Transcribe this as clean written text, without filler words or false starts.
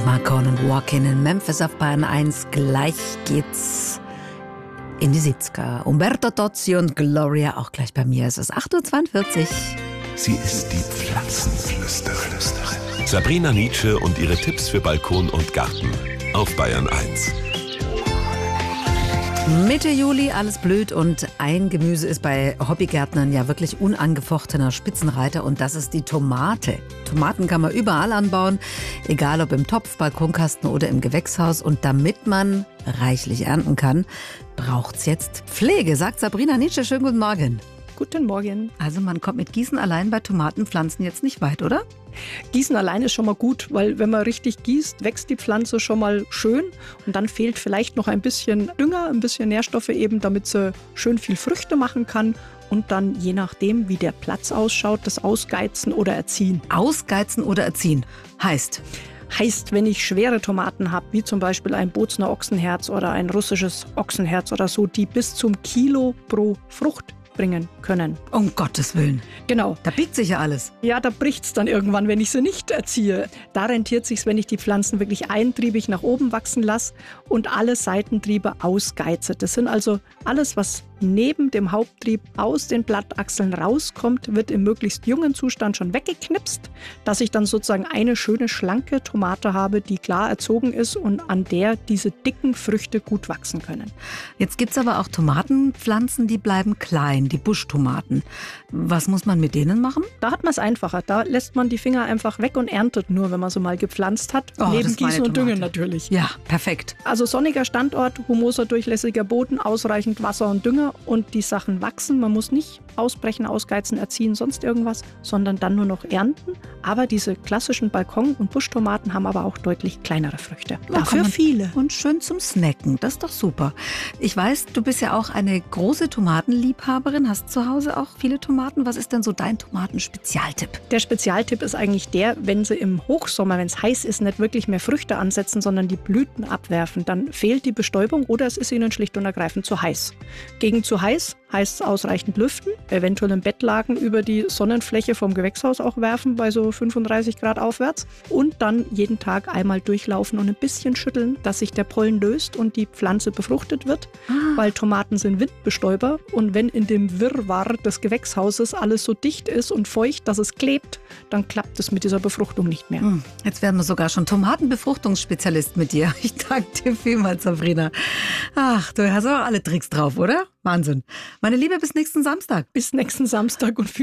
Marcon und Walkin in Memphis auf Bayern 1. Gleich geht's in die 70er. Umberto Tozzi und Gloria auch gleich bei mir. Es ist 8.42 Uhr. Sie ist die Pflanzenflüsterin. Sabrina Nitzsche und ihre Tipps für Balkon und Garten auf Bayern 1. Mitte Juli, alles blüht und ein Gemüse ist bei Hobbygärtnern ja wirklich unangefochtener Spitzenreiter und das ist die Tomate. Tomaten kann man überall anbauen, egal ob im Topf, Balkonkasten oder im Gewächshaus. Und damit man reichlich ernten kann, braucht's jetzt Pflege, sagt Sabrina Nitzsche. Schönen guten Morgen. Guten Morgen. Also man kommt mit Gießen allein bei Tomatenpflanzen jetzt nicht weit, oder? Gießen allein ist schon mal gut, weil wenn man richtig gießt, wächst die Pflanze schon mal schön und dann fehlt vielleicht noch ein bisschen Dünger, ein bisschen Nährstoffe eben, damit sie schön viel Früchte machen kann und dann je nachdem, wie der Platz ausschaut, das ausgeizen oder erziehen. Ausgeizen oder erziehen heißt? Heißt, wenn ich schwere Tomaten habe, wie zum Beispiel ein Bozner Ochsenherz oder ein russisches Ochsenherz oder so, die bis zum Kilo pro Frucht bringen können. Um Gottes Willen. Genau. Da biegt sich ja alles. Ja, da bricht's dann irgendwann, wenn ich sie nicht erziehe. Da rentiert sich's, wenn ich die Pflanzen wirklich eintriebig nach oben wachsen lasse und alle Seitentriebe ausgeize. Das sind also alles, was neben dem Haupttrieb aus den Blattachseln rauskommt, wird im möglichst jungen Zustand schon weggeknipst, dass ich dann sozusagen eine schöne, schlanke Tomate habe, die klar erzogen ist und an der diese dicken Früchte gut wachsen können. Jetzt gibt's aber auch Tomatenpflanzen, die bleiben klein, die Buschtomaten. Was muss man mit denen machen? Da hat man es einfacher. Da lässt man die Finger einfach weg und erntet nur, wenn man sie mal gepflanzt hat. Oh, neben Gießen und Düngen natürlich. Ja, perfekt. Also sonniger Standort, humoser, durchlässiger Boden, ausreichend Wasser und Dünger und die Sachen wachsen. Man muss nicht ausbrechen, ausgeizen, erziehen, sonst irgendwas, sondern dann nur noch ernten. Aber diese klassischen Balkon- und Buschtomaten haben aber auch deutlich kleinere Früchte. Dafür viele. Und schön zum Snacken, das ist doch super. Ich weiß, du bist ja auch eine große Tomatenliebhaberin, hast zu Hause auch viele Tomaten. Was ist denn so dein Tomatenspezialtipp? Der Spezialtipp ist eigentlich der, wenn sie im Hochsommer, wenn es heiß ist, nicht wirklich mehr Früchte ansetzen, sondern die Blüten abwerfen, dann fehlt die Bestäubung oder es ist ihnen schlicht und ergreifend zu heiß. Gegen zu heiß heißt es ausreichend lüften, eventuell im Bettlaken über die Sonnenfläche vom Gewächshaus auch werfen, bei so 35 Grad aufwärts und dann jeden Tag einmal durchlaufen und ein bisschen schütteln, dass sich der Pollen löst und die Pflanze befruchtet wird, weil Tomaten sind Windbestäuber und wenn in dem Wirrwarr des Gewächshauses alles so dicht ist und feucht, dass es klebt, dann klappt es mit dieser Befruchtung nicht mehr. Jetzt werden wir sogar schon Tomatenbefruchtungsspezialist mit dir. Ich danke dir vielmals, Sabrina. Ach, du hast auch alle Tricks drauf, oder? Wahnsinn. Meine Liebe, bis nächsten Samstag. Bis nächsten Samstag und